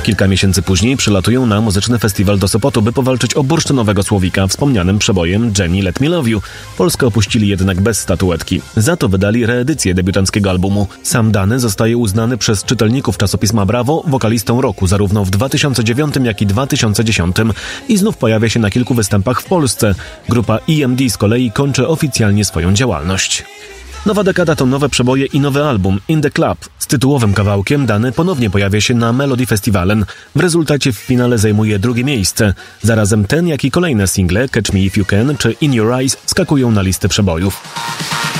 Kilka miesięcy później przylatują na muzyczny festiwal do Sopotu, by powalczyć o bursztynowego słowika wspomnianym przebojem Jenny Let Me Love You. Polskę opuścili jednak bez statuetki. Za to wydali reedycję debiutanckiego albumu. Sam Dany zostaje uznany przez czytelników czasopisma Bravo wokalistą roku zarówno w 2009, jak i 2010 i znów pojawia się na kilku występach w Polsce. Grupa EMD z kolei kończy oficjalnie swoją działalność. Nowa dekada to nowe przeboje i nowy album In The Club. Z tytułowym kawałkiem Dany ponownie pojawia się na Melody Festivalen. W rezultacie w finale zajmuje drugie miejsce. Zarazem ten, jak i kolejne single Catch Me If You Can czy In Your Eyes skakują na listę przebojów.